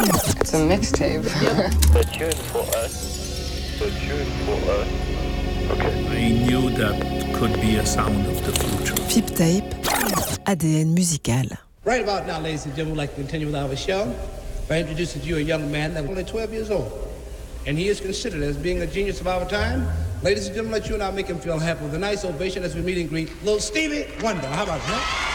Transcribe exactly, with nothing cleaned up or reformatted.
It's a mixtape. The tune for us. The tune for us. Okay. I knew that could be a sound of the future. Fip Tape, A D N musical. Right about now, ladies and gentlemen, we'd like to continue with our show by introducing to you a young man that's only twelve years old. And he is considered as being a genius of our time. Ladies and gentlemen, let you and I make him feel happy with a nice ovation as we meet and greet little Stevie Wonder. How about that?